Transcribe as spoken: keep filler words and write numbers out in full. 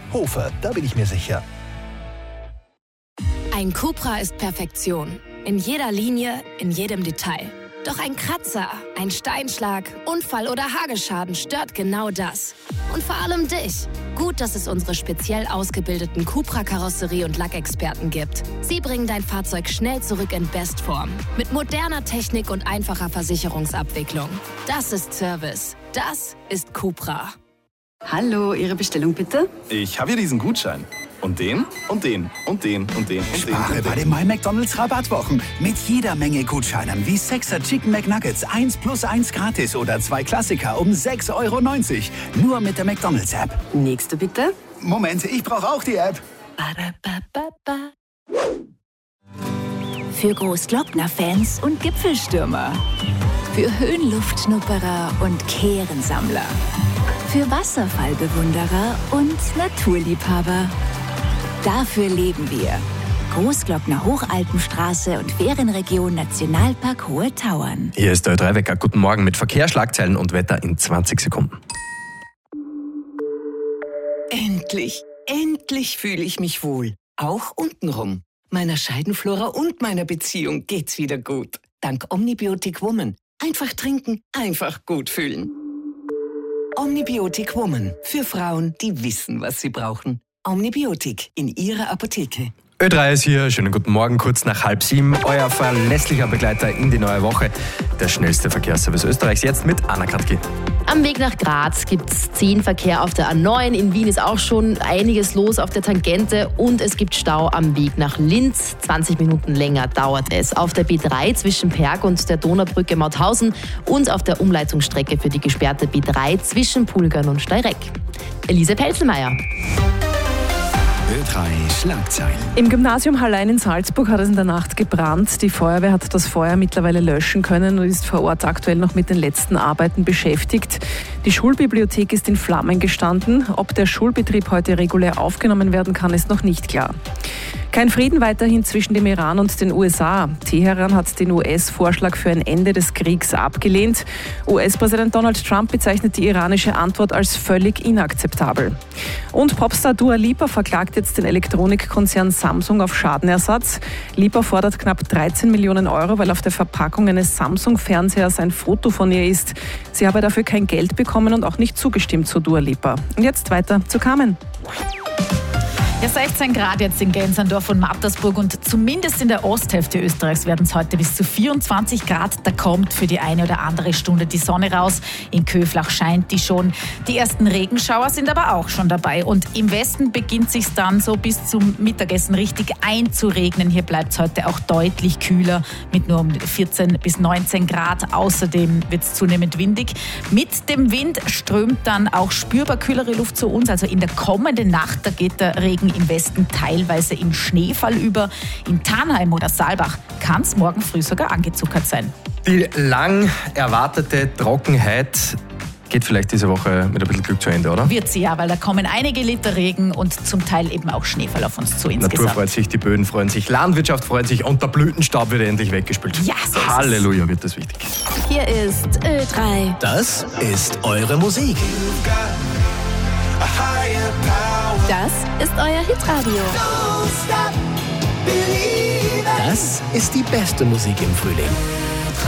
Hofer, da bin ich mir sicher. Ein Cupra ist Perfektion. In jeder Linie, in jedem Detail. Doch ein Kratzer, ein Steinschlag, Unfall oder Hagelschaden stört genau das. Und vor allem dich. Gut, dass es unsere speziell ausgebildeten Cupra-Karosserie- und Lackexperten gibt. Sie bringen dein Fahrzeug schnell zurück in Bestform. Mit moderner Technik und einfacher Versicherungsabwicklung. Das ist Service. Das ist Cupra. Hallo, Ihre Bestellung bitte? Ich habe hier diesen Gutschein. Und den, und den, und den, und den, und den. Spare und bei den. den My McDonald's Rabattwochen. Mit jeder Menge Gutscheinen wie Sechser Chicken McNuggets eins plus eins gratis oder zwei Klassiker um sechs Euro neunzig. Nur mit der McDonald's App. Nächste bitte. Moment, ich brauche auch die App. Für Großglockner-Fans und Gipfelstürmer. Für Höhenluftschnupperer und Kehrensammler. Für Wasserfallbewunderer und Naturliebhaber. Dafür leben wir. Großglockner Hochalpenstraße und Ferienregion Nationalpark Hohe Tauern. Hier ist der Ö drei Wecker. Guten Morgen mit Verkehr, Schlagzeilen und Wetter in zwanzig Sekunden. Endlich, endlich fühle ich mich wohl. Auch untenrum. Meiner Scheidenflora und meiner Beziehung geht's wieder gut. Dank Omnibiotic Woman. Einfach trinken, einfach gut fühlen. Omnibiotic Woman. Für Frauen, die wissen, was sie brauchen. Omnibiotic in Ihrer Apotheke. Ö drei ist hier, schönen guten Morgen, kurz nach halb sieben. Euer verlässlicher Begleiter in die neue Woche. Der schnellste Verkehrsservice Österreichs, jetzt mit Anna Kratki. Am Weg nach Graz gibt es zehn Verkehr auf der A neun. In Wien ist auch schon einiges los auf der Tangente. Und es gibt Stau am Weg nach Linz. zwanzig Minuten länger dauert es. Auf der B drei zwischen Perg und der Donaubrücke Mauthausen und auf der Umleitungsstrecke für die gesperrte B drei zwischen Pulgern und Steyreck. Elise Pelzelmeier. Ö drei Schlagzeilen. Im Gymnasium Hallein in Salzburg hat es in der Nacht gebrannt. Die Feuerwehr hat das Feuer mittlerweile löschen können und ist vor Ort aktuell noch mit den letzten Arbeiten beschäftigt. Die Schulbibliothek ist in Flammen gestanden. Ob der Schulbetrieb heute regulär aufgenommen werden kann, ist noch nicht klar. Kein Frieden weiterhin zwischen dem Iran und den U S A. Teheran hat den U S-Vorschlag für ein Ende des Kriegs abgelehnt. U S-Präsident Donald Trump bezeichnet die iranische Antwort als völlig inakzeptabel. Und Popstar Dua Lipa verklagt jetzt den Elektronikkonzern Samsung auf Schadenersatz. Lipa fordert knapp dreizehn Millionen Euro, weil auf der Verpackung eines Samsung-Fernsehers ein Foto von ihr ist. Sie habe dafür kein Geld bekommen und auch nicht zugestimmt zu Dua Lipa. Und jetzt weiter zu Carmen. Ja, sechzehn Grad jetzt in Gänserndorf und Mattersburg und zumindest in der Osthälfte Österreichs werden es heute bis zu vierundzwanzig Grad. Da kommt für die eine oder andere Stunde die Sonne raus. In Köflach scheint die schon. Die ersten Regenschauer sind aber auch schon dabei. Und im Westen beginnt es sich dann so bis zum Mittagessen richtig einzuregnen. Hier bleibt es heute auch deutlich kühler mit nur um vierzehn bis neunzehn Grad. Außerdem wird es zunehmend windig. Mit dem Wind strömt dann auch spürbar kühlere Luft zu uns. Also in der kommenden Nacht, da geht der Regen im Westen teilweise in Schneefall über. In Tannheim oder Saalbach kann es morgen früh sogar angezuckert sein. Die lang erwartete Trockenheit geht vielleicht diese Woche mit ein bisschen Glück zu Ende, oder? Wird sie ja, weil da kommen einige Liter Regen und zum Teil eben auch Schneefall auf uns zu insgesamt. Natur freut sich, die Böden freuen sich, Landwirtschaft freut sich und der Blütenstaub wird endlich weggespült. Ja, so ist Halleluja, wird das wichtig. Hier ist Ö drei. Das ist eure Musik. Das ist euer Hitradio. Das ist die beste Musik im Frühling.